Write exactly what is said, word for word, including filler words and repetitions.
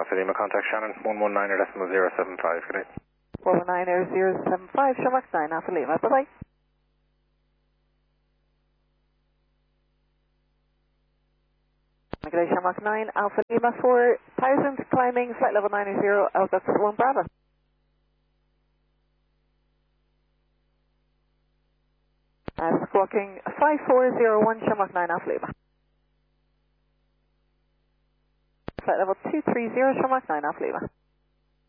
Alpha Lima, contact Shannon, one one nine or decimal zero seven five, good night. one one nine or zero seven five, Showmax nine Alpha Lima, bye-bye. Good day, Showmax nine Alpha Lima, four thousand, climbing, flight level nine zero, Alpha one Bravo. Uh, squawking five four zero one, Showmax nine Alpha Lima. Flight level two three zero, Showmax nine Alpha Lima.